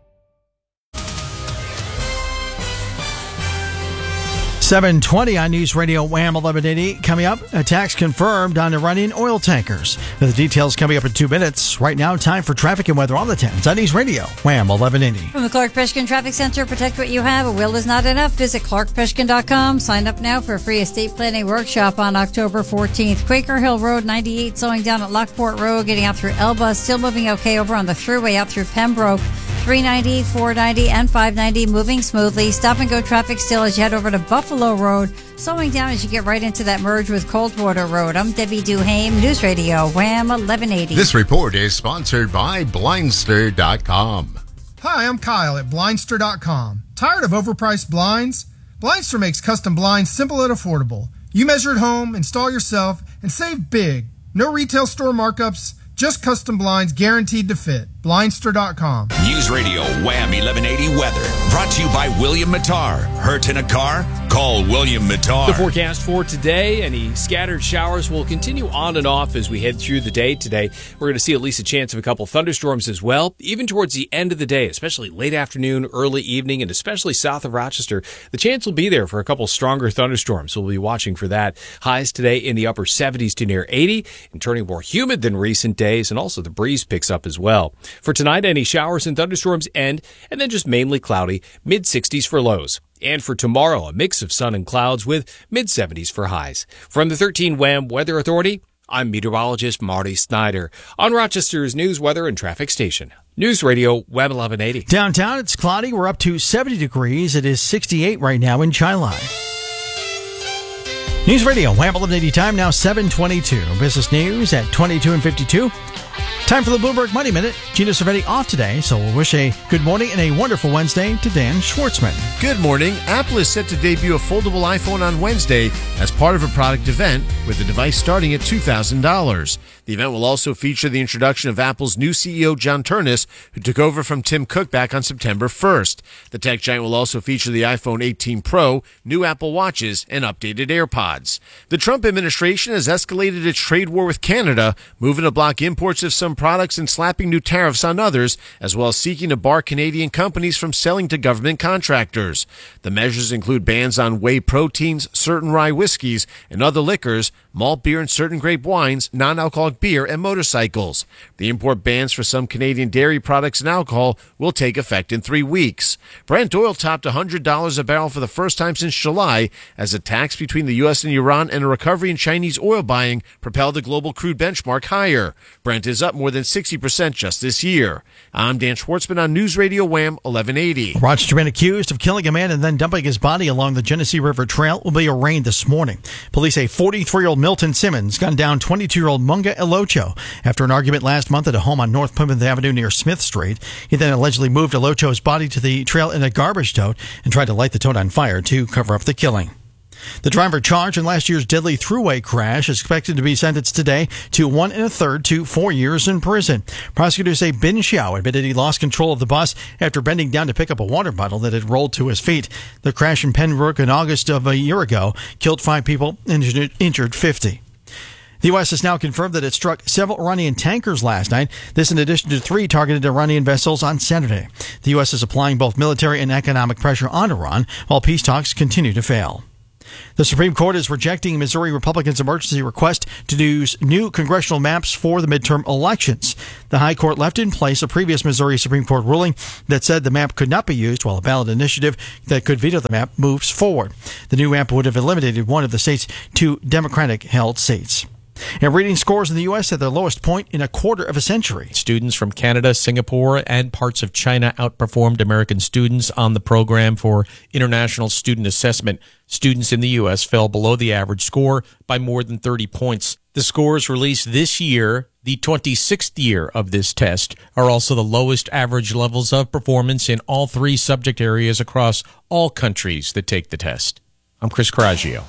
Speaker 5: 7:20 on News Radio Wham 1180. Coming up, attacks confirmed on Iranian oil tankers. The details coming up in 2 minutes. Right now, time for traffic and weather on the 10s on News Radio Wham 1180.
Speaker 1: From the Clark Peshkin Traffic Center, protect what you have. A will is not enough. Visit clarkpeshkin.com. Sign up now for a free estate planning workshop on October 14th. Quaker Hill Road 98 slowing down at Lockport Road, getting out through Elba. Still moving okay over on the thruway out through Pembroke. 390, 490, and 590 moving smoothly. Stop and go traffic still as you head over to Buffalo Road. Slowing down as you get right into that merge with Coldwater Road. I'm Debbie Duhame, News Radio Wham 1180.
Speaker 3: This report is sponsored by Blindster.com.
Speaker 11: Hi, I'm Kyle at Blindster.com. Tired of overpriced blinds? Blindster makes custom blinds simple and affordable. You measure at home, install yourself, and save big. No retail store markups, just custom blinds guaranteed to fit. Blindster.com.
Speaker 4: News Radio Wham 1180 weather. Brought to you by William Mattar. Hurt in a car? Call William Mattar.
Speaker 12: The forecast for today, any scattered showers will continue on and off as we head through the day today. We're going to see at least a chance of a couple thunderstorms as well, even towards the end of the day, especially late afternoon, early evening, and especially south of Rochester. The chance will be there for a couple stronger thunderstorms. We'll be watching for that. Highs today in the upper 70s to near 80 and turning more humid than recent days, and also the breeze picks up as well. For tonight, any showers and thunderstorms end, and then just mainly cloudy, mid-60s for lows. And for tomorrow, a mix of sun and clouds with mid-70s for highs. From the 13 Wham Weather Authority, I'm meteorologist Marty Snyder on Rochester's News, Weather, and Traffic Station. News Radio Wham 1180.
Speaker 5: Downtown, it's cloudy. We're up to 70 degrees. It is 68 right now in Chilai. News Radio Wham 1180 time now 7:22. Business news at 22 and 52. Time for the Bloomberg Money Minute. Gina Cervetti off today, so we'll wish a good morning and a wonderful Wednesday to Dan Schwartzman.
Speaker 14: Good morning. Apple is set to debut a foldable iPhone on Wednesday as part of a product event, with the device starting at $2,000. The event will also feature the introduction of Apple's new CEO, John Ternus, who took over from Tim Cook back on September 1st. The tech giant will also feature the iPhone 18 Pro, new Apple Watches, and updated AirPods. The Trump administration has escalated its trade war with Canada, moving to block imports of some products and slapping new tariffs on others, as well as seeking to bar Canadian companies from selling to government contractors. The measures include bans on whey proteins, certain rye whiskeys, and other liquors, malt beer and certain grape wines, non-alcoholic beer, and motorcycles. The import bans for some Canadian dairy products and alcohol will take effect in 3 weeks. Brent oil topped $100 a barrel for the first time since July, as attacks between the U.S. and Iran and a recovery in Chinese oil buying propelled the global crude benchmark higher. Brent is up more than 60% just this year. I'm Dan Schwartzman on News Radio Wham 1180.
Speaker 5: Rochester man accused of killing a man and then dumping his body along the Genesee River Trail will be arraigned this morning. Police say 43-year-old Milton Simmons gunned down 22-year-old Munga Elocho after an argument last month at a home on North Plymouth Avenue near Smith Street. He then allegedly moved Elocho's body to the trail in a garbage tote and tried to light the tote on fire to cover up the killing. The driver charged in last year's deadly thruway crash is expected to be sentenced today to 1 1/3 to 4 years in prison. Prosecutors say Bin Xiao admitted he lost control of the bus after bending down to pick up a water bottle that had rolled to his feet. The crash in Pembroke in August of a year ago killed 5 people and injured 50. The U.S. has now confirmed that it struck several Iranian tankers last night. This in addition to 3 targeted Iranian vessels on Saturday. The U.S. is applying both military and economic pressure on Iran while peace talks continue to fail. The Supreme Court is rejecting Missouri Republicans' emergency request to use new congressional maps for the midterm elections. The High Court left in place a previous Missouri Supreme Court ruling that said the map could not be used while a ballot initiative that could veto the map moves forward. The new map would have eliminated one of the state's 2 Democratic-held states. And reading scores in the U.S. at their lowest point in a quarter of a century.
Speaker 7: Students from Canada, Singapore, and parts of China outperformed American students on the program for International Student Assessment. Students in the U.S. fell below the average score by more than 30 points. The scores released this year, the 26th year of this test, are also the lowest average levels of performance in all 3 subject areas across all countries that take the test. I'm Chris Coraggio.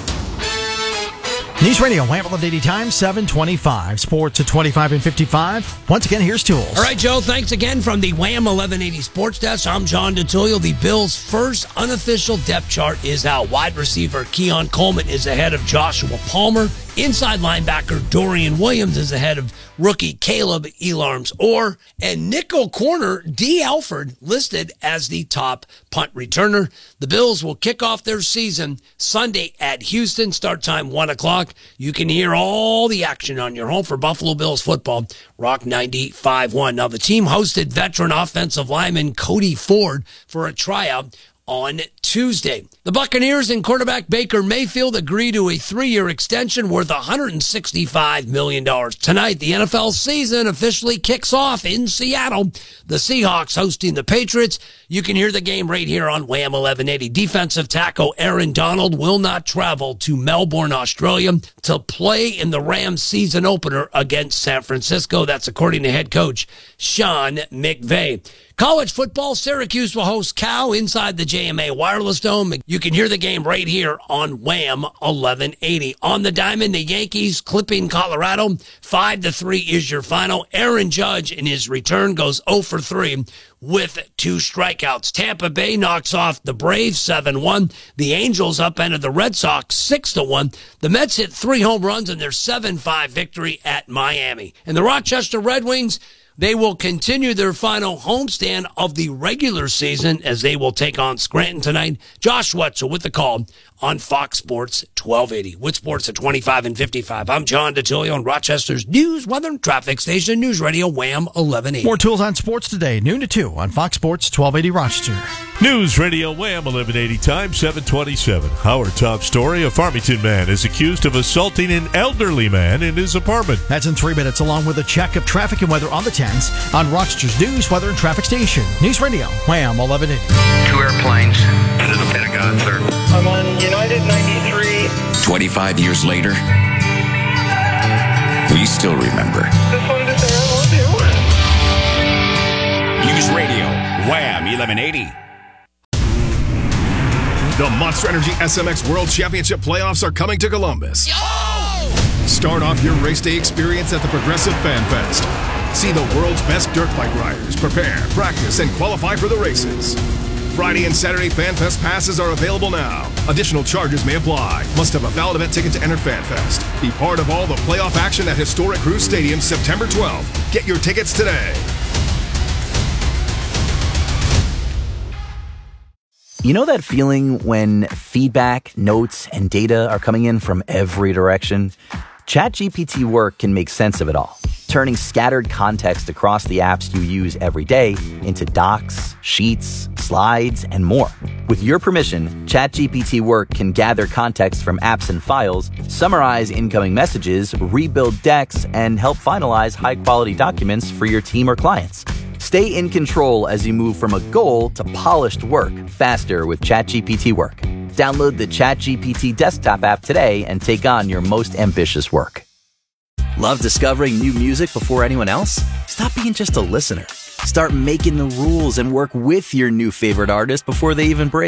Speaker 5: News Radio, Wham 1180 Times, 725. Sports at 25 and 55. Once again, here's Tools.
Speaker 10: All right, Joe, thanks again from the Wham 1180 Sports Desk. I'm John DeTullio. The Bills' first unofficial depth chart is out. Wide receiver Keon Coleman is ahead of Joshua Palmer. Inside linebacker Dorian Williams is ahead of rookie Caleb Elarms-Orr. And nickel corner D. Alford listed as the top punt returner. The Bills will kick off their season Sunday at Houston. Start time 1 o'clock. You can hear all the action on your home for Buffalo Bills football. Rock 95.1. Now, the team hosted veteran offensive lineman Cody Ford for a tryout on Tuesday. The Buccaneers and quarterback Baker Mayfield agreed to a 3-year extension worth $165 million. Tonight, the NFL season officially kicks off in Seattle. The Seahawks hosting the Patriots. You can hear the game right here on Wham 1180. Defensive tackle Aaron Donald will not travel to Melbourne, Australia to play in the Rams season opener against San Francisco. That's according to head coach Sean McVay. College football, Syracuse will host Cal inside the JMA Wireless Dome. You can hear the game right here on Wham 1180. On the diamond, the Yankees clipping Colorado. 5-3 is your final. Aaron Judge in his return goes 0 for 3 with 2 strikeouts. Tampa Bay knocks off the Braves 7-1. The Angels upended the Red Sox 6-1. The Mets hit 3 home runs in their 7-5 victory at Miami. And the Rochester Red Wings, they will continue their final homestand of the regular season as they will take on Scranton tonight. Josh Wetzel with the call on Fox Sports 1280. With sports at 25 and 55. I'm John DeTullio on Rochester's news, weather, and traffic station, News Radio Wham 1180.
Speaker 5: More Tools on sports today, noon to 2 on Fox Sports 1280 Rochester.
Speaker 9: News Radio Wham 1180 Times 727. Our top story, a Farmington man is accused of assaulting an elderly man in his apartment.
Speaker 5: That's in 3 minutes, along with a check of traffic and weather on the 10s on Rochester's news, weather, and traffic station. News Radio Wham 1180.
Speaker 13: 2 airplanes into the Pentagon, sir.
Speaker 21: I'm on United 93.
Speaker 4: 25 years later, we still remember.
Speaker 21: Just wanted to say I love you.
Speaker 4: News Radio Wham 1180.
Speaker 17: The Monster Energy SMX World Championship playoffs are coming to Columbus. Start off your race day experience at the Progressive Fan Fest. See the world's best dirt bike riders prepare, practice, and qualify for the races. Friday and Saturday Fan Fest passes are available now. Additional charges may apply. Must have a valid event ticket to enter Fan Fest. Be part of all the playoff action at historic Cruz Stadium September 12th. Get your tickets today.
Speaker 16: You know that feeling when feedback, notes, and data are coming in from every direction? ChatGPT Work can make sense of it all, turning scattered context across the apps you use every day into docs, sheets, slides, and more. With your permission, ChatGPT Work can gather context from apps and files, summarize incoming messages, rebuild decks, and help finalize high-quality documents for your team or clients. Stay in control as you move from a goal to polished work faster with ChatGPT Work. Download the ChatGPT desktop app today and take on your most ambitious work. Love discovering new music before anyone else? Stop being just a listener. Start making the rules and work with your new favorite artist before they even break.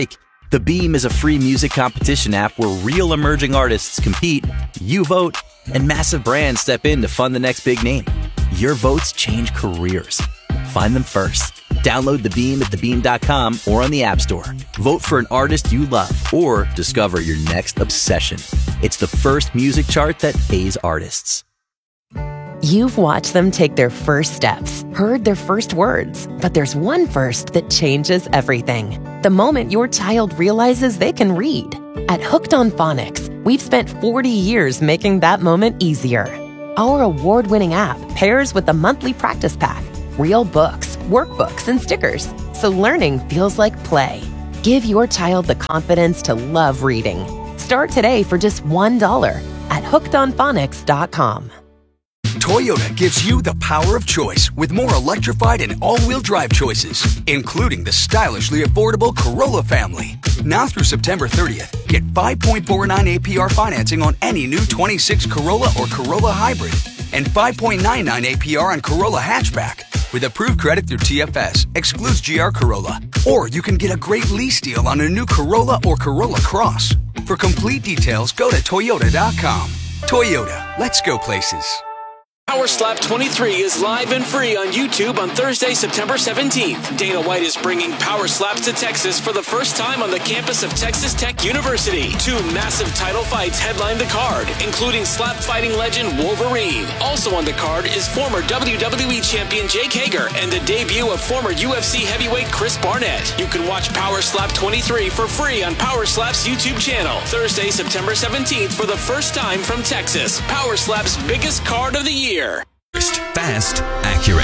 Speaker 16: The Beam is a free music competition app where real emerging artists compete, you vote, and massive brands step in to fund the next big name. Your votes change careers. Find them first. Download The Beam at thebeam.com or on the App Store. Vote for an artist you love or discover your next obsession. It's the first music chart that pays artists.
Speaker 2: You've watched them take their first steps, heard their first words, but there's one first that changes everything. The moment your child realizes they can read. At Hooked on Phonics, we've spent 40 years making that moment easier. Our award-winning app pairs with a monthly practice pack, real books, workbooks, and stickers, so learning feels like play. Give your child the confidence to love reading. Start today for just $1 at hookedonphonics.com.
Speaker 19: Toyota gives you the power of choice with more electrified and all-wheel drive choices, including the stylishly affordable Corolla family. Now through September 30th, get 5.49 APR financing on any new 26 Corolla or Corolla Hybrid and 5.99 APR on Corolla Hatchback. With approved credit through TFS, excludes GR Corolla. Or you can get a great lease deal on a new Corolla or Corolla Cross. For complete details, go to Toyota.com. Toyota, let's go places.
Speaker 6: Power Slap 23 is live and free on YouTube on Thursday, September 17th. Dana White is bringing Power Slaps to Texas for the first time on the campus of Texas Tech University. 2 massive title fights headline the card, including slap fighting legend Wolverine. Also on the card is former WWE champion Jake Hager and the debut of former UFC heavyweight Chris Barnett. You can watch Power Slap 23 for free on Power Slap's YouTube channel. Thursday, September 17th for the first time from Texas. Power Slap's biggest card of the year.
Speaker 18: Fast, accurate.